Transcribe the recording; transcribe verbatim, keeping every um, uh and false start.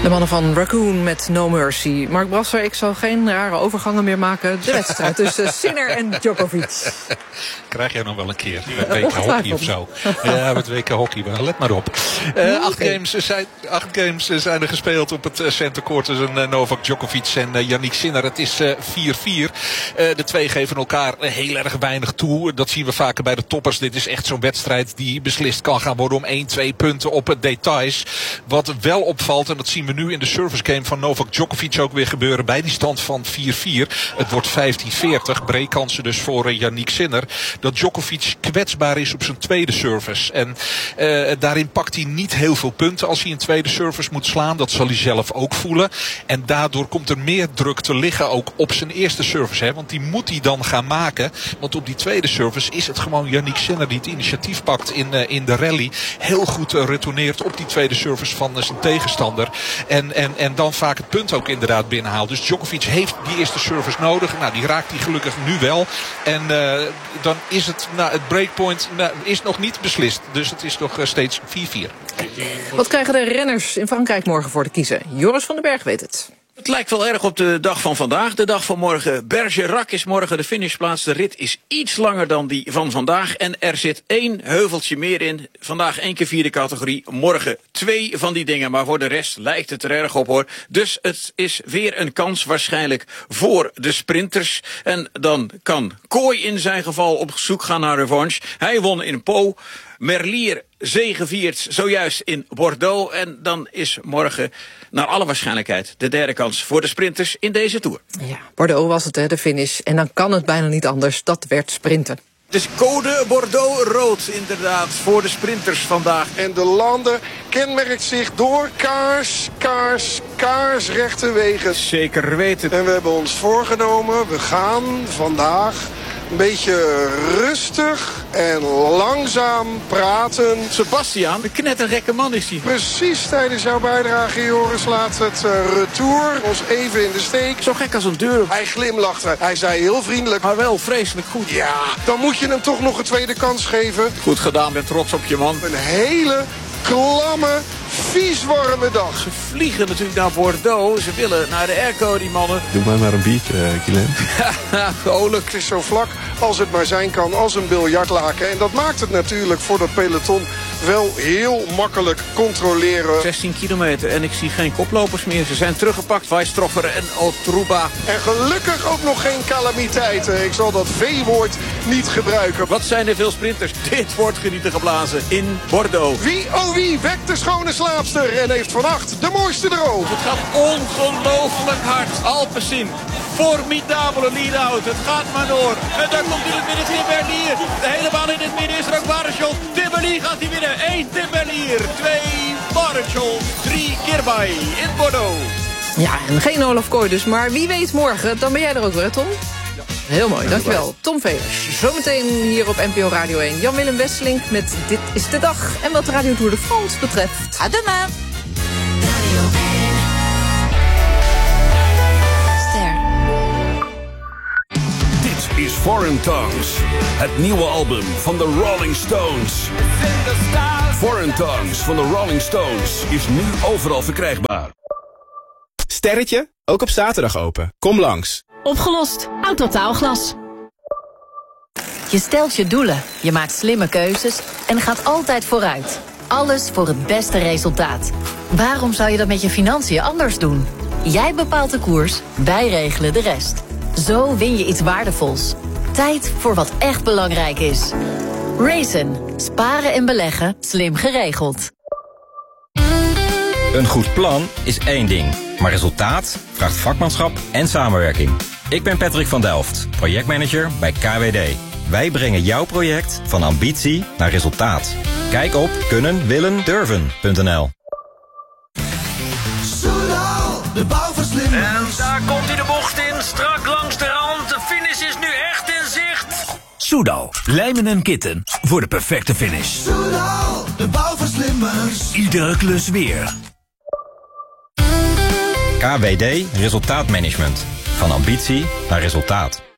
De mannen van Raccoon met No Mercy. Mark Brasser, ik zal geen rare overgangen meer maken. De wedstrijd tussen Sinner en Djokovic. Krijg jij nog wel een keer. Met W K hockey of zo. Ja, met W K hockey. Maar let maar op. Uh, acht, games zijn, acht games zijn er gespeeld op het uh, center court tussen uh, Novak Djokovic en uh, Yannick Sinner. Het is vier vier. Uh, uh, de twee geven elkaar uh, heel erg weinig toe. Dat zien we vaker bij de toppers. Dit is echt zo'n wedstrijd die beslist kan gaan worden om één, twee punten op uh, details. Wat wel opvalt, en dat zien we nu in de service game van Novak Djokovic ook weer gebeuren bij die stand van vier vier. Het wordt vijftien veertig. Breekkansen dus voor uh, Yannick Sinner. Dat Djokovic kwetsbaar is op zijn tweede service. En uh, daarin pakt hij niet heel veel punten als hij een tweede service moet slaan. Dat zal hij zelf ook voelen. En daardoor komt er meer druk te liggen ook op zijn eerste service. Hè? Want die moet hij dan gaan maken. Want op die tweede service is het gewoon Yannick Sinner die het initiatief pakt in, uh, in de rally. Heel goed uh, retourneert op die tweede service van uh, zijn tegenstander. En, en, en dan vaak het punt ook inderdaad binnenhaalt. Dus Djokovic heeft die eerste service nodig. Nou, die raakt hij gelukkig nu wel. En uh, dan is het, nou, het breakpoint nou, is nog niet beslist. Dus het is nog uh, steeds vier vier. Wat krijgen de renners in Frankrijk morgen voor te kiezen? Joris van den Berg weet het. Het lijkt wel erg op de dag van vandaag. De dag van morgen. Bergerac is morgen de finishplaats. De rit is iets langer dan die van vandaag. En er zit één heuveltje meer in. Vandaag één keer vierde categorie. Morgen twee van die dingen. Maar voor de rest lijkt het er erg op, hoor. Dus het is weer een kans waarschijnlijk voor de sprinters. En dan kan Kooi in zijn geval op zoek gaan naar revanche. Hij won in Po. Merlier zegeviert zojuist in Bordeaux. En dan is morgen naar alle waarschijnlijkheid de derde kans voor de sprinters in deze Tour. Ja, Bordeaux was het, hè, de finish. En dan kan het bijna niet anders. Dat werd sprinten. Het is code Bordeaux-rood inderdaad voor de sprinters vandaag. En de Lande kenmerkt zich door kaars, kaars, kaarsrechte wegen. Zeker weten. En we hebben ons voorgenomen, we gaan vandaag een beetje rustig en langzaam praten. Sebastiaan, de knettergekke man is hij. Precies tijdens jouw bijdrage, Joris, laat het uh, retour ons even in de steek. Zo gek als een deur. Hij glimlachte. Hij zei heel vriendelijk. Maar wel vreselijk goed. Ja, dan moet je hem toch nog een tweede kans geven. Goed gedaan, ben trots op je man. Een hele klamme, vies warme dag. Ze vliegen natuurlijk naar Bordeaux. Ze willen naar de airco, die mannen. Doe mij maar een biertje, uh, Guilain. Vrolijk. Het is zo vlak als het maar zijn kan, als een biljartlaken. En dat maakt het natuurlijk voor dat peloton wel heel makkelijk controleren. zestien kilometer en ik zie geen koplopers meer. Ze zijn teruggepakt. Weisstroffer en Otruba. En gelukkig ook nog geen calamiteiten. Ik zal dat V-woord niet gebruiken. Wat zijn er veel sprinters. Dit wordt genieten geblazen in Bordeaux. Wie, oh wie, wekt de schone slaapster en heeft vannacht de mooiste droom. Het gaat ongelooflijk hard. Alpecin. Formidabele lead-out. Het gaat maar door. En daar komt in het midden Tim Merlier. De hele baan in het midden is er ook Barrechol. Tim Merlier gaat hij winnen. één Tim Merlier. twee Barrechol. drie Girmay in Bordeaux. Ja, en geen Olaf Kooi dus. Maar wie weet morgen, dan ben jij er ook weer, Tom? Heel mooi, dankjewel. Tom Velers. Zometeen hier op N P O Radio één. Jan-Willem Wesselink met Dit is de Dag. En wat Radio Tour de France betreft. À demain. Dit is Foreign Tongues, het nieuwe album van de Rolling Stones. Foreign Tongues van de Rolling Stones is nu overal verkrijgbaar. Sterretje, ook op zaterdag open. Kom langs. Opgelost. Autotaalglas. Je stelt je doelen, je maakt slimme keuzes en gaat altijd vooruit. Alles voor het beste resultaat. Waarom zou je dat met je financiën anders doen? Jij bepaalt de koers, wij regelen de rest. Zo win je iets waardevols. Tijd voor wat echt belangrijk is. Raisin. Sparen en beleggen. Slim geregeld. Een goed plan is één ding. Maar resultaat vraagt vakmanschap en samenwerking. Ik ben Patrick van Delft, projectmanager bij K W D. Wij brengen jouw project van ambitie naar resultaat. Kijk op kunnen willen durven punt n l. De bouwverslimmers. En daar komt hij de bocht in, strak langs de rand. De finish is nu echt in zicht. Soudal, lijmen en kitten voor de perfecte finish. Soudal, de bouwverslimmers. Iedere klus weer. K W D Resultaatmanagement. Van ambitie naar resultaat.